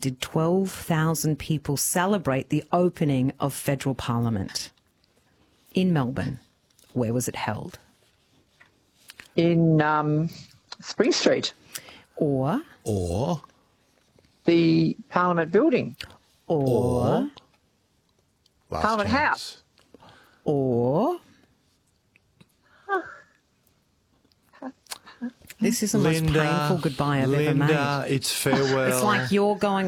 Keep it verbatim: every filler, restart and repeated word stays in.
did twelve thousand people celebrate the opening of federal parliament? In Melbourne. Where was it held? In um, Spring Street. Or? Or? The Parliament building. Or? Last Parliament chance. House. Or? This is the most Linda, painful goodbye I've Linda, ever made. it's farewell. It's like you're going